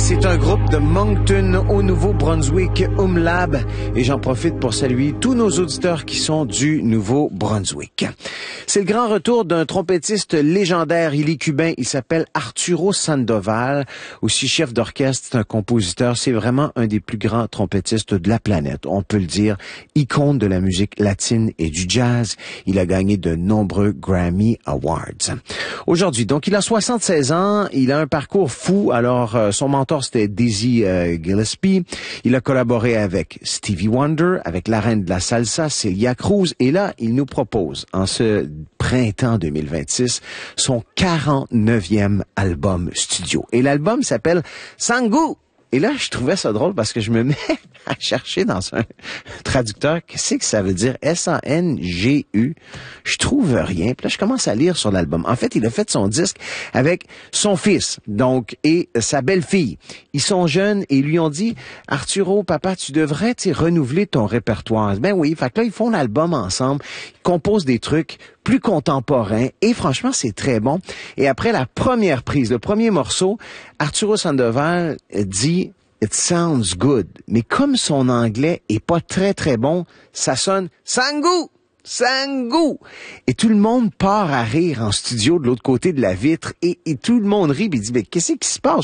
C'est un groupe de Moncton au Nouveau-Brunswick, Umlab, et j'en profite pour saluer tous nos auditeurs qui sont du Nouveau-Brunswick. C'est le grand retour d'un trompettiste légendaire, il est cubain, il s'appelle Arturo Sandoval, aussi chef d'orchestre, c'est un compositeur, c'est vraiment un des plus grands trompettistes de la planète, on peut le dire, icône de la musique latine et du jazz, il a gagné de nombreux Grammy Awards. Aujourd'hui, donc il a 76 ans, il a un parcours fou, alors son mentor c'était Dizzy Gillespie, il a collaboré avec Stevie Wonder, avec la reine de la salsa, Celia Cruz, et là, il nous propose, en ce printemps 2026, son 49e album studio. Et l'album s'appelle Sangu. Et là, je trouvais ça drôle parce que je me mets à chercher dans un traducteur qu'est-ce que ça veut dire S-A-N-G-U. Je trouve rien. Puis là, je commence à lire sur l'album. En fait, il a fait son disque avec son fils, donc, et sa belle-fille. Ils sont jeunes et ils lui ont dit, Arturo, papa, tu devrais, renouveler ton répertoire. Ben oui. Fait que là, ils font l'album ensemble. Ils composent des trucs plus contemporains et franchement, c'est très bon. Et après la première prise, le premier morceau, Arturo Sandoval dit « It sounds good ». Mais comme son anglais est pas très, très bon, ça sonne « Sangu ». Sangu! Et tout le monde part à rire en studio de l'autre côté de la vitre et tout le monde rit et dit, mais qu'est-ce qui se passe?